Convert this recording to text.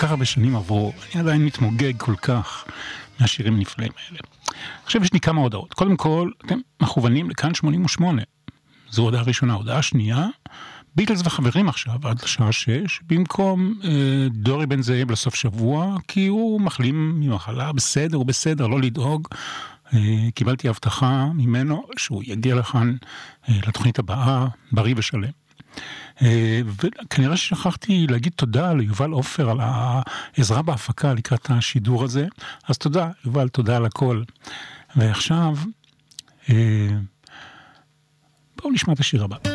כך הרבה שנים עברו, אני עדיין מתמוגג כל כך מהשירים הנפלאים האלה. עכשיו יש לי כמה הודעות. קודם כל, אתם מכוונים לכאן 88. זו הודעה ראשונה. הודעה שנייה, ביטלס וחברים עכשיו, עד לשעה 6, במקום דורי בן זאב לסוף שבוע, כי הוא מחלים ממחלה, בסדר, הוא בסדר, לא לדאוג. קיבלתי הבטחה ממנו שהוא יגיע לכאן לתוכנית הבאה, בריא ושלם. וכנראה ששכחתי להגיד תודה ליובל עופר על העזרה בהפקה לקראת השידור הזה. אז תודה, יובל, תודה על הכל. ועכשיו, בואו נשמע את השיר הבא.